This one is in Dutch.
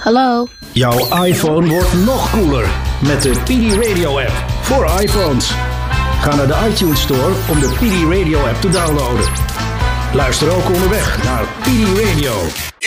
Hallo? Jouw iPhone wordt nog cooler met de PD Radio app voor iPhones. Ga naar de iTunes Store om de PD Radio app te downloaden. Luister ook onderweg naar PD Radio.